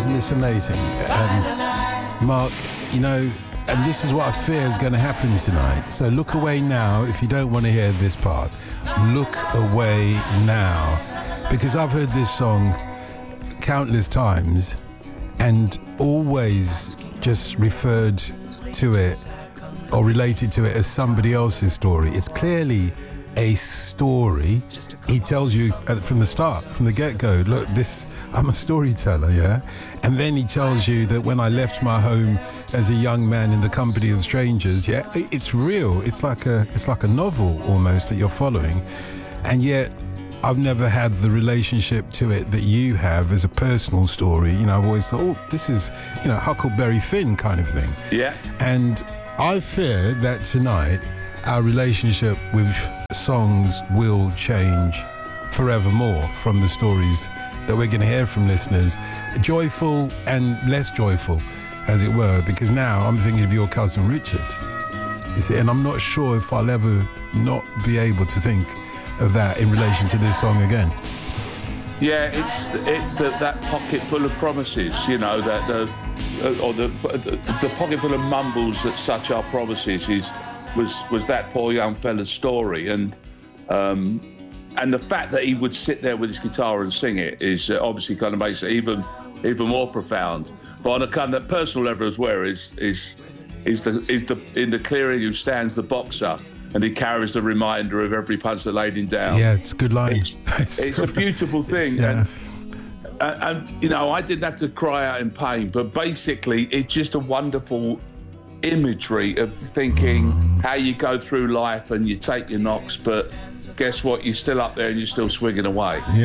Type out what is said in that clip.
Isn't this amazing? Mark, you know, and this is what I fear is going to happen tonight. So look away now if you don't want to hear this part. Look away now. Because I've heard this song countless times and always just referred to it or related to it as somebody else's story. It's clearly a story. He tells you from the start, from the get-go, look, I'm a storyteller, yeah? And then he tells you that when I left my home as a young man in the company of strangers, yeah, it's real. It's like a novel almost that you're following. And yet I've never had the relationship to it that you have as a personal story. You know, I've always thought, oh, this is, you know, Huckleberry Finn kind of thing. Yeah. And I fear that tonight our relationship with songs will change forevermore from the stories that we're going to hear from listeners, joyful and less joyful, as it were, because now I'm thinking of your cousin Richard. You see, and I'm not sure if I'll ever not be able to think of that in relation to this song again. Yeah, it's that pocket full of promises, you know, that the pocket full of mumbles that such are promises was that poor young fella's story, and the fact that he would sit there with his guitar and sing it is obviously kind of makes it even more profound. But on a kind of personal level as well, is the in the clearing who stands the boxer, and he carries the reminder of every punch that laid him down. Yeah, it's a good line. It's a beautiful thing. Yeah. And you know, I didn't have to cry out in pain, but basically it's just a wonderful imagery of thinking how you go through life and you take your knocks, but guess what? You're still up there and you're still swinging away. Yeah.